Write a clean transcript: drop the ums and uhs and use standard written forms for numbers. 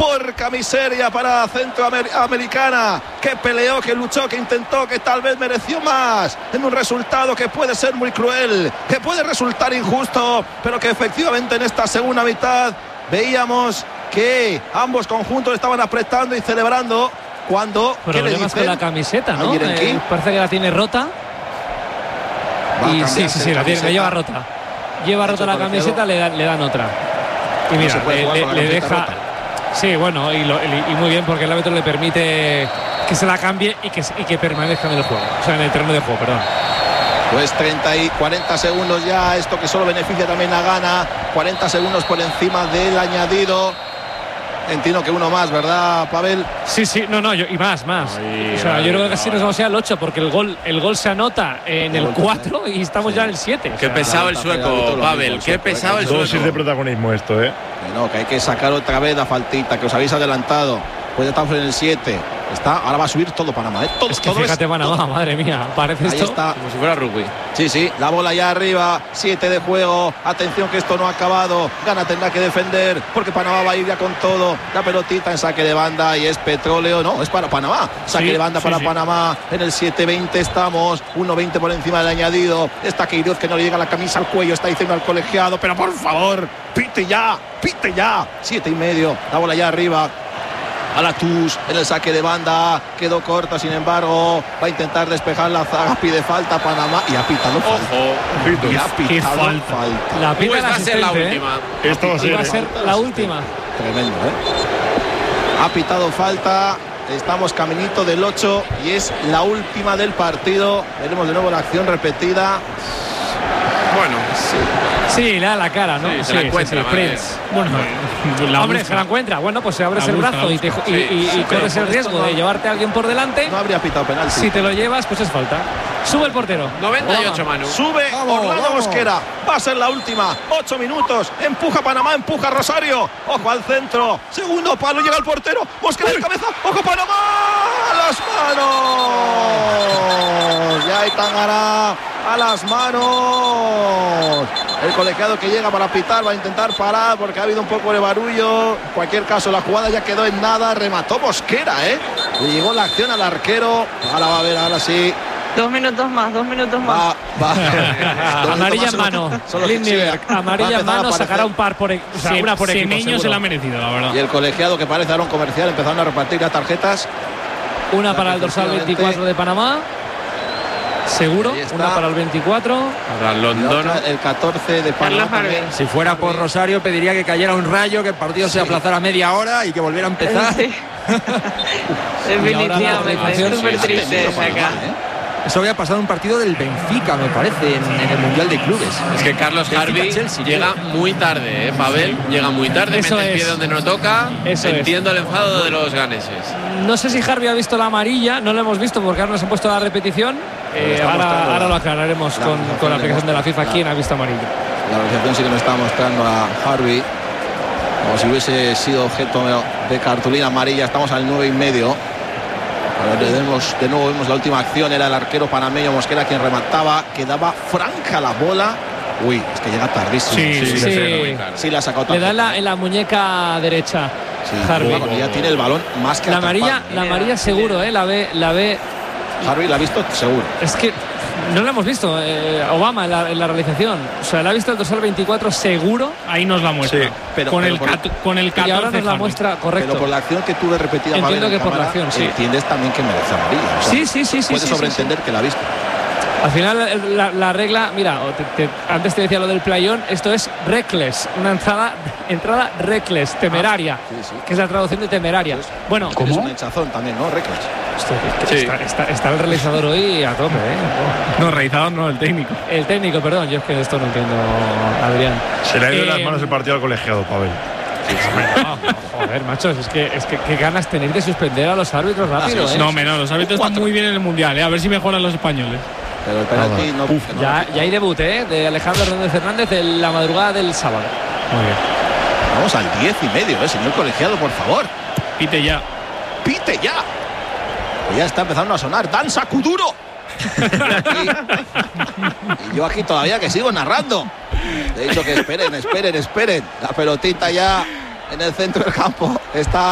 porca miseria para Centroamericana, que peleó, que luchó, que intentó, que tal vez mereció más en un resultado que puede ser muy cruel, que puede resultar injusto, pero que efectivamente en esta segunda mitad veíamos que ambos conjuntos estaban apretando y celebrando. Cuando problemas con la camiseta, ¿no? Parece que la tiene rota. Y sí, la lleva rota. Lleva rota la camiseta, le dan otra. Y mira, le deja rota. Sí, bueno, y muy bien, porque el árbitro le permite que se la cambie y que permanezca en el juego, o sea, en el terreno de juego, perdón. Pues 40 segundos ya, esto que solo beneficia también a Ghana, 40 segundos por encima del añadido. Entiendo que uno más, ¿verdad, Pavel? Sí, y más. Ay, o sea, yo creo que casi nos vamos a ir al 8, porque el gol se anota en el 4 y estamos ya en el 7. Qué pesado el sueco, Pavel, qué pesado el sueco. Dosis de protagonismo esto, ¿eh? No, que hay que sacar otra vez la faltita, que os habéis adelantado. Pues ya estamos en el 7. Ahora va a subir todo Panamá, ¿eh? Fíjate Panamá, madre mía, parece ahí esto está. Como si fuera rugby. Sí, la bola allá arriba, 7 de juego. Atención que esto no ha acabado. Ghana tendrá que defender porque Panamá va a ir ya con todo. La pelotita en saque de banda y es petróleo. No, es para Panamá. Saque de banda para Panamá. En el 7-20 estamos. 1-20 por encima del añadido. Está Queiroz que no le llega la camisa al cuello. Está diciendo al colegiado, pero por favor, pite ya. 7:30. La bola allá arriba. Alatus en el saque de banda, quedó corta, sin embargo va a intentar despejar la zaga, pide falta Panamá y ha pitado falta. Y ha pitado falta. La pita va a ser la última. Esto va a ser la última. Tremendo, ¿eh? Ha pitado falta. Estamos caminito del 8 y es la última del partido. Veremos de nuevo la acción repetida. Bueno, sí, le da la cara, ¿no? Sí, se la encuentra, Prince. Bueno, hombre, se la encuentra. Bueno, pues se abres el brazo y corres el riesgo de llevarte a alguien por delante. No habría pitado penal. Si te lo llevas, pues es falta. Sube el portero. 98, Manu. Sube Orlando Mosquera. Va a ser la última. 8 minutos. Empuja Panamá, empuja Rosario. Ojo al centro. Segundo palo, llega el portero. Mosquera de cabeza. Ojo Panamá. A las manos. Ya hay Tangará. A las manos. El colegiado que llega para pitar va a intentar parar porque ha habido un poco de barullo. En cualquier caso, la jugada ya quedó en nada. Remató Mosquera, Le llegó la acción al arquero. Ahora va a ver, ahora sí. 2 minutos más. Amarilla en mano. Lindbergh, amarilla en mano, sacará un par por una por equipo. Semeño se la ha merecido, la verdad. Y el colegiado, que parece ahora un comercial, empezaron a repartir las tarjetas. Una para el dorsal 24 de Panamá. Seguro, una para el 24. Para London. El 14 de Panamá. Si fuera por Rosario, pediría que cayera un rayo, que el partido se aplazara media hora y que volviera a empezar. Sí. Definitivamente, es súper triste acá. Eso había pasado en un partido del Benfica, me parece, en el Mundial de Clubes. Es que Carlos Harvey llega muy tarde, Pavel. Llega muy tarde, eso mete el pie donde no toca. Entiendo el enfado de los ganeses. No sé si Harvey ha visto la amarilla, no lo hemos visto porque ahora nos han puesto la repetición. Ahora lo aclararemos con la aplicación de la FIFA. ¿Quién ha visto amarilla? La organización sí que me está mostrando a Harvey como si hubiese sido objeto de cartulina amarilla. Estamos al 9:30. De nuevo vemos la última acción. Era el arquero panameño Mosquera quien remataba. Quedaba franca la bola. Uy, es que llega tardísimo. Sí, la ha sacado. Le da en la muñeca derecha. Harvey. Bueno, ya tiene el balón más que la amarilla seguro, la ve. Harvey la ha visto seguro. Es que no la hemos visto, Obama en la realización. O sea, la ha visto el dorsal 24 seguro. Ahí nos la muestra. Sí, con el 14. Y ahora nos la muestra, correcto. Pero por la acción que tuve repetida. Entiendo que por la acción, sí. Entiendes también que merece amarilla. O sea, sí. Puedes sobreentender que la ha visto. Al final la regla, mira, antes te decía lo del playón, esto es reckless, una entrada reckless, temeraria, que es la traducción de temeraria. Bueno, ¿cómo? Es un hinchazón también, ¿no? Reckless. Está el realizador hoy a tope, No, el realizador no, el técnico. El técnico, perdón, yo es que esto no entiendo, Adrián. Se le ha ido de las manos el partido al colegiado, Pavel. Joder, machos, es que qué ganas tenéis de suspender a los árbitros rápido, No, los árbitros están muy bien en el Mundial, a ver si mejoran los españoles. Pero el penalti ya hay debut, de Alejandro Hernández en la madrugada del sábado. Muy bien. Vamos al 10:30, señor colegiado, por favor. Pite ya. Pues ya está empezando a sonar Danza Kuduro. Y yo aquí todavía que sigo narrando. He dicho que esperen. La pelotita ya en el centro del campo está